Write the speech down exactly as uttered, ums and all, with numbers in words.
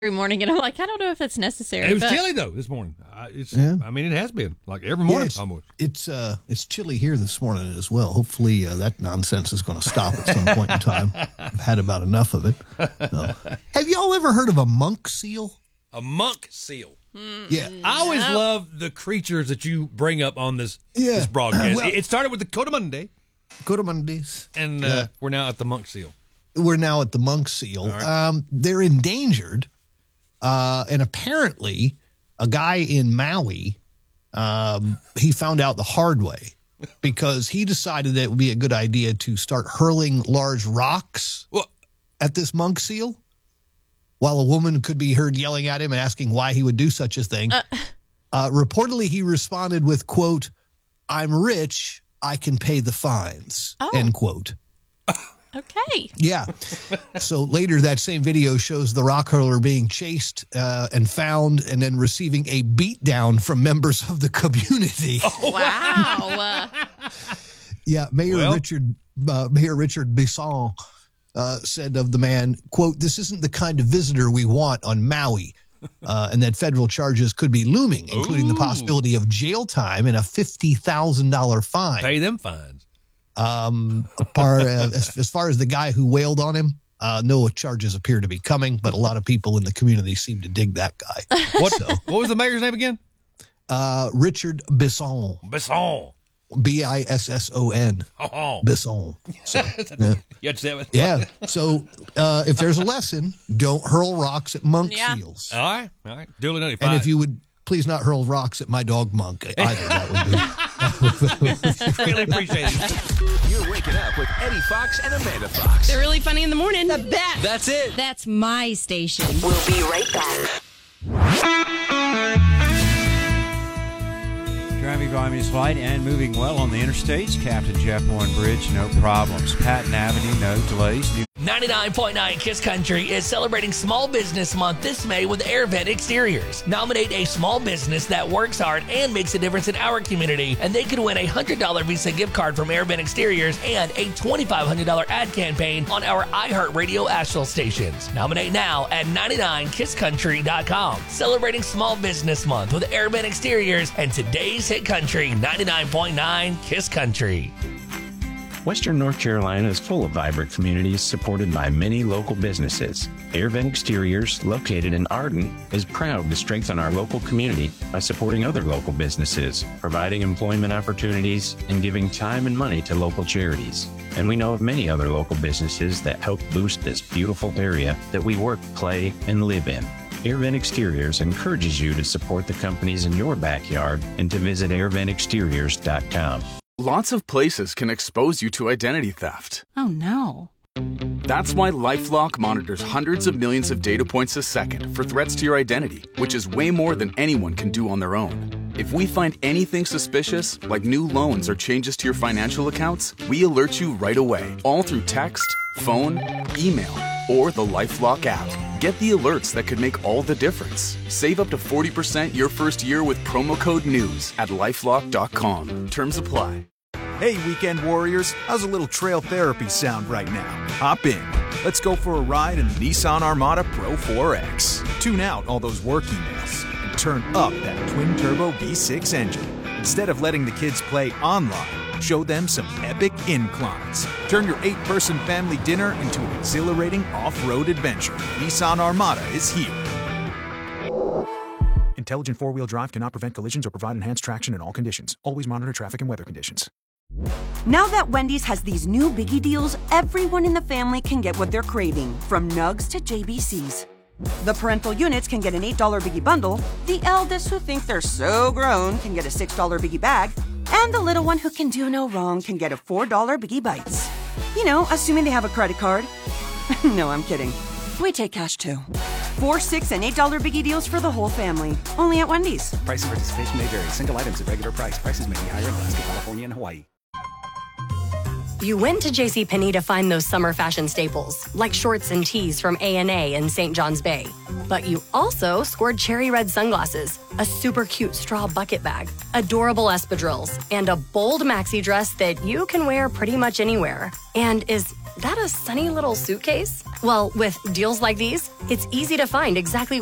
every morning, and I'm like, I don't know if that's necessary. It was but... chilly though this morning. Uh, it's, Yeah. I mean, it has been like every morning Yeah, it's, almost. It's uh, it's chilly here this morning as well. Hopefully, uh, that nonsense is going to stop at some point in time. I've had about enough of it. So. Have y'all ever heard of a monk seal? A monk seal. Yeah, I always No. love the creatures that you bring up on this Yeah. this broadcast. Well- it, it started with the Cotamundi, go to Mondays. and uh, Yeah. we're now at the monk seal. We're now at the monk seal. right. Um, they're endangered, uh, and apparently, a guy in Maui, um, he found out the hard way because he decided that it would be a good idea to start hurling large rocks Well, at this monk seal, while a woman could be heard yelling at him and asking why he would do such a thing. Uh. Uh, reportedly, he responded with, quote, "I'm rich, I can pay the fines," Oh. end quote. Okay. Yeah. So later, that same video shows the rock hurler being chased uh, and found and then receiving a beatdown from members of the community. Wow. Uh, Yeah, Mayor Well. Richard uh, Mayor Richard Bisson uh, said of the man, quote, "This isn't the kind of visitor we want on Maui," uh, and that federal charges could be looming, including the Ooh. possibility of jail time and a fifty thousand dollars fine. pay them fines. Um, par, uh, as, as far as the guy who wailed on him, uh, no charges appear to be coming, but a lot of people in the community seem to dig that guy. What? What was the mayor's name again? Uh, Richard Bisson, Besson. B I S S O N, Oh, Bisson. So, yeah. you had to say it. Yeah. So uh, if there's a lesson, don't hurl rocks at monk Yeah. seals. All right, all right. Duly noted. And Fine. if you would please not hurl rocks at my dog Monk either, that would be. really appreciate it. You're waking up with Eddie Fox and Amanda Fox. They're really funny in the morning. The best. That's it. That's my station. We'll be right back. Traffic volume is light and moving well on the interstates. Captain Jeff Warren Bridge, no problems. Patton Avenue, no delays. New- ninety-nine point nine KISS Country is celebrating Small Business Month this May with AirVent Exteriors. Nominate a small business that works hard and makes a difference in our community, and they could win a one hundred dollars Visa gift card from AirVent Exteriors and a twenty-five hundred dollars ad campaign on our iHeartRadio Asheville stations. Nominate now at ninety-nine kiss country dot com. Celebrating Small Business Month with AirVent Exteriors and today's hit country, ninety-nine point nine KISS Country. Western North Carolina is full of vibrant communities supported by many local businesses. AirVent Exteriors, located in Arden, is proud to strengthen our local community by supporting other local businesses, providing employment opportunities, and giving time and money to local charities. And we know of many other local businesses that help boost this beautiful area that we work, play, and live in. AirVent Exteriors encourages you to support the companies in your backyard and to visit air vent exteriors dot com. Lots of places can expose you to identity theft. Oh, no. That's why LifeLock monitors hundreds of millions of data points a second for threats to your identity, which is way more than anyone can do on their own. If we find anything suspicious, like new loans or changes to your financial accounts, we alert you right away, all through text, phone, email, or the LifeLock app. Get the alerts that could make all the difference. Save up to forty percent your first year with promo code NEWS at lifelock dot com. Terms apply. Hey, weekend warriors, how's a little trail therapy sound right now? Hop in. Let's go for a ride in the Nissan Armada Pro four X. Tune out all those work emails and turn up that twin-turbo V six engine. Instead of letting the kids play online, show them some epic inclines. Turn your eight-person family dinner into an exhilarating off-road adventure. Nissan Armada is here. Intelligent four-wheel drive cannot prevent collisions or provide enhanced traction in all conditions. Always monitor traffic and weather conditions. Now that Wendy's has these new biggie deals, everyone in the family can get what they're craving, from nugs to J B Cs. The parental units can get an eight dollar biggie bundle, the eldest who think they're so grown can get a six dollar biggie bag, and the little one who can do no wrong can get a four dollar biggie bites. You know, assuming they have a credit card. No, I'm kidding. We take cash too. Four, six, and eight dollar biggie deals for the whole family. Only at Wendy's. Price and participation may vary. Single items at regular price. Prices may be higher in Alaska, California, and Hawaii. You went to JCPenney to find those summer fashion staples, like shorts and tees from A and A in Saint John's Bay. But you also scored cherry red sunglasses, a super cute straw bucket bag, adorable espadrilles, and a bold maxi dress that you can wear pretty much anywhere and is that a sunny little suitcase? Well, with deals like these, it's easy to find exactly